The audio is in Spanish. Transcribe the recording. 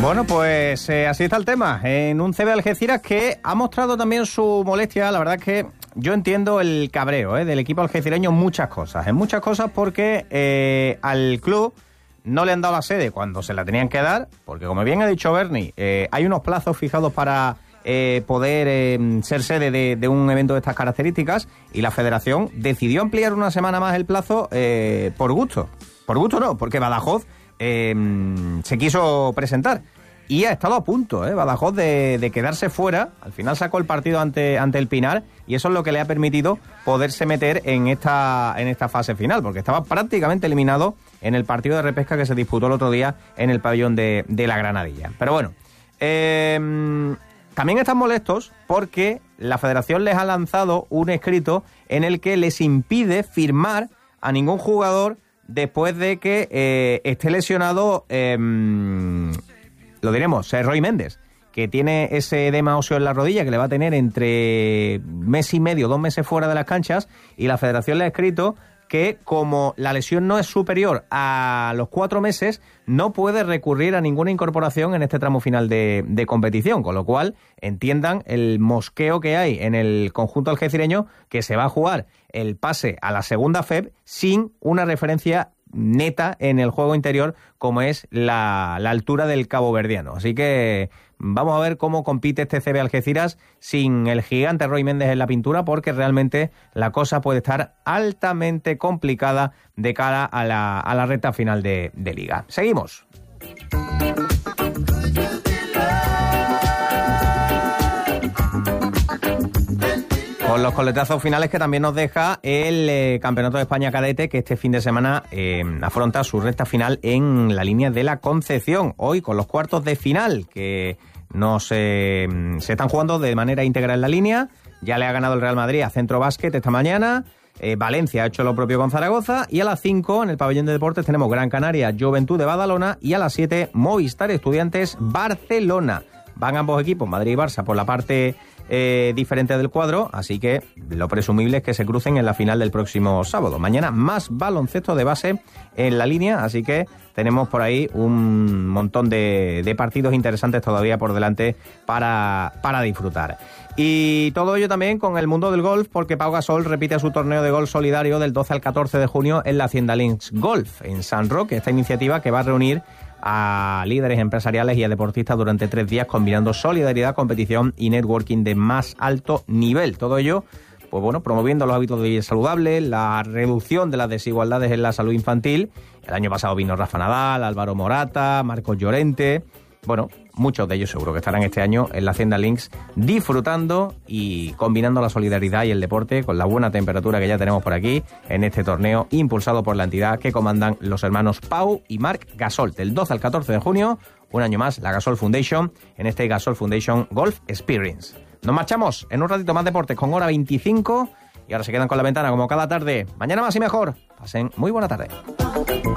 Bueno, pues así está el tema. En un CB Algeciras que ha mostrado también su molestia. La verdad es que yo entiendo el cabreo del equipo algecireño en muchas cosas. Porque al club no le han dado la sede cuando se la tenían que dar. Porque como bien ha dicho Berni, hay unos plazos fijados para poder ser sede de un evento de estas características. Y la federación decidió ampliar una semana más el plazo por gusto. Por gusto no, porque Badajoz se quiso presentar y ha estado a punto, Badajoz, de quedarse fuera. Al final sacó el partido ante el Pinar y eso es lo que le ha permitido poderse meter en esta fase final, porque estaba prácticamente eliminado en el partido de repesca que se disputó el otro día en el pabellón de la Granadilla. Pero bueno, también están molestos porque la federación les ha lanzado un escrito en el que les impide firmar a ningún jugador después de que esté lesionado, lo diremos, Roy Méndez, que tiene ese edema óseo en la rodilla que le va a tener entre mes y medio, 2 meses fuera de las canchas, y la federación le ha escrito que como la lesión no es superior a los 4 meses, no puede recurrir a ninguna incorporación en este tramo final de competición, con lo cual entiendan el mosqueo que hay en el conjunto algecireño, que se va a jugar el pase a la segunda FEB sin una referencia neta en el juego interior como es la altura del caboverdiano. Así que vamos a ver cómo compite este CB Algeciras sin el gigante Roy Méndez en la pintura, porque realmente la cosa puede estar altamente complicada de cara a la recta final de Liga. Seguimos. Con los coletazos finales que también nos deja el Campeonato de España Cadete, que este fin de semana afronta su recta final en la línea de la Concepción. Hoy con los cuartos de final que se están jugando de manera íntegra en la línea. Ya le ha ganado el Real Madrid a Centro Básquet esta mañana. Valencia ha hecho lo propio con Zaragoza. Y a las 5 en el pabellón de deportes tenemos Gran Canaria, Joventut de Badalona. Y a las 7 Movistar Estudiantes Barcelona. Van ambos equipos, Madrid y Barça, por la parte diferente del cuadro, así que lo presumible es que se crucen en la final del próximo sábado. Mañana más baloncesto de base en la línea, así que tenemos por ahí un montón de partidos interesantes todavía por delante para disfrutar. Y todo ello también con el mundo del golf, porque Pau Gasol repite su torneo de golf solidario del 12 al 14 de junio en la Hacienda Links Golf en San Roque, esta iniciativa que va a reunir a líderes empresariales y a deportistas durante 3 días, combinando solidaridad, competición y networking de más alto nivel. Todo ello, pues bueno, promoviendo los hábitos de vida saludables, la reducción de las desigualdades en la salud infantil. El año pasado vino Rafa Nadal, Álvaro Morata, Marcos Llorente. Bueno, muchos de ellos seguro que estarán este año en la Hacienda Links disfrutando y combinando la solidaridad y el deporte con la buena temperatura que ya tenemos por aquí en este torneo impulsado por la entidad que comandan los hermanos Pau y Marc Gasol. Del 12 al 14 de junio, un año más, la Gasol Foundation en este Gasol Foundation Golf Experience. Nos marchamos en un ratito más deportes con hora 25 y ahora se quedan con la ventana como cada tarde. Mañana más y mejor. Pasen muy buena tarde.